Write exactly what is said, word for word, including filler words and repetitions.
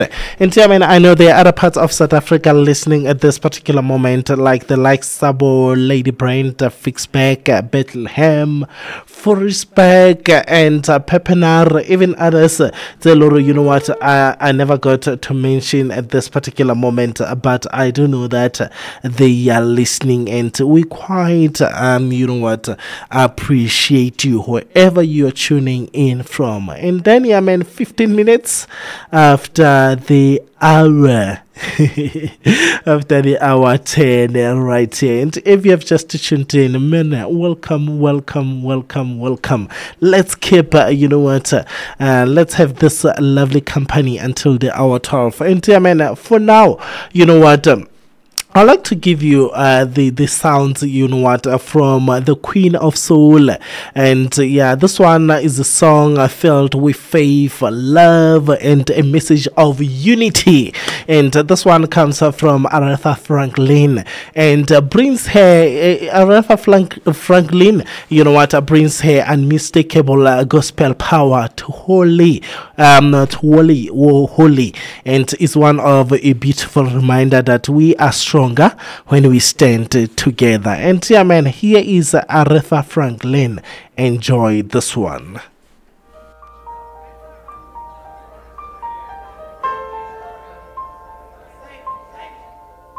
And yeah, I mean, I know there are other parts of South Africa listening at this particular moment, like the likes Sabo, Lady Brent, uh, Fixback, uh, Bethlehem, Forestback, uh, and uh, Pepenar, even others. Uh, Zeloro, you know what? I, I never got to to mention at this particular moment, uh, but I do know that uh, they are listening, and we quite, um, you know what, appreciate you wherever you're tuning in from. And then, yeah, man, fifteen minutes after the hour. After the hour ten, uh, right here. And if you have just tuned in, man, uh, welcome, welcome, welcome, welcome. Let's keep, uh, you know what, uh, uh, let's have this uh, lovely company until the hour twelve. And yeah, man, uh, for now, you know what, um, I'd like to give you uh, the, the sounds, you know what, uh, from uh, the Queen of Soul. And uh, yeah, this one is a song uh, filled with faith, love, and a message of unity. And uh, this one comes uh, from Aretha Franklin and uh, brings her, uh, Aretha Frank- Franklin, you know what, uh, brings her unmistakable uh, gospel power to holy, um, to holy, oh, holy. And is one of a beautiful reminder that we are strong when we stand uh, together. And yeah, man, here is uh, Aretha Franklin. Enjoy this one.